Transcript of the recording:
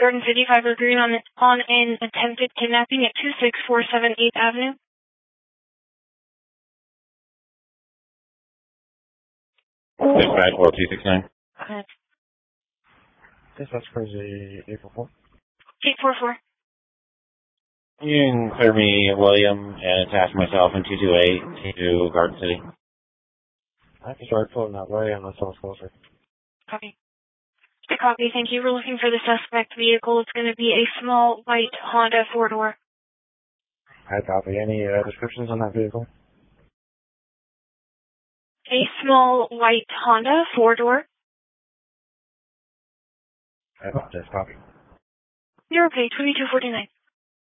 Garden City, 5 Green on an attempted kidnapping at 26478 8th Avenue. Dispatch 4269. Dispatch crazy 844. 844. You can clear me, William, and attach myself in 228 to Garden City. I can start pulling that way unless someone's closer. Copy. Copy, thank you. We're looking for the suspect vehicle. It's going to be a small white Honda 4-door. I copy. Any descriptions on that vehicle? A small white Honda 4-door. I apologize, copy. You're okay, 2249.